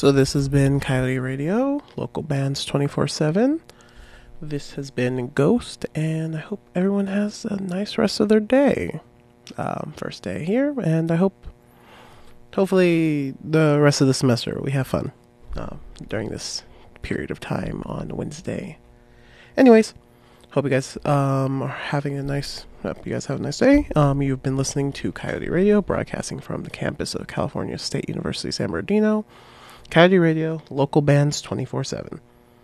So this has been Coyote Radio, local bands 24/7. This has been Ghost, and I hope everyone has a nice rest of their day. First day here, and I hopefully the rest of the semester we have fun during this period of time on Wednesday. Anyways, hope you guys are having a nice. Hope you guys have a nice day. You've been listening to Coyote Radio, broadcasting from the campus of California State University, San Bernardino. Coyote Radio, local bands 24/7.